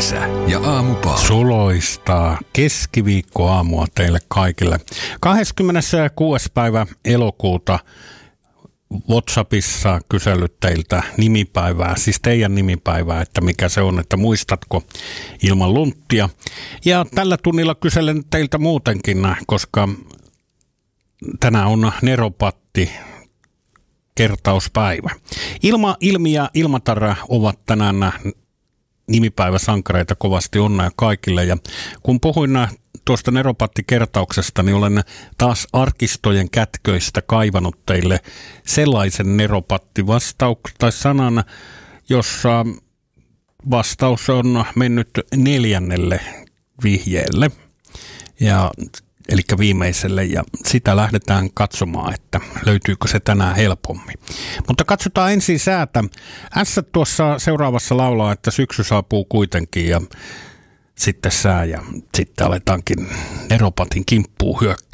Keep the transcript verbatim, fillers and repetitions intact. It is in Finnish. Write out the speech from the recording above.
Kesä ja aamupaava. Suloistaa keskiviikkoaamua teille kaikille. kahdeskymmeneskuudes päivä elokuuta WhatsAppissa kysellyt teiltä nimipäivää, siis teidän nimipäivää, että mikä se on, että muistatko ilman lunttia. Ja tällä tunnilla kyselen teiltä muutenkin, koska tänään on Neropatti kertauspäivä. Ilma, Ilmi ja Ilmatar ovat tänään nimipäiväsankareita, kovasti onnea kaikille. Ja kun puhuin tuosta Neropatti-kertauksesta, niin olen taas arkistojen kätköistä kaivannut teille sellaisen Neropatti-vastauksen tai sanan, jossa vastaus on mennyt neljännelle vihjeelle, ja, eli viimeiselle, ja sitä lähdetään katsomaan, että löytyykö se tänään helpommin. Mutta katsotaan ensin säätä. S tuossa seuraavassa laulaa, että syksy saapuu kuitenkin, ja sitten sää, ja sitten aletaankin Neropatin kimppuun hyökkäämään.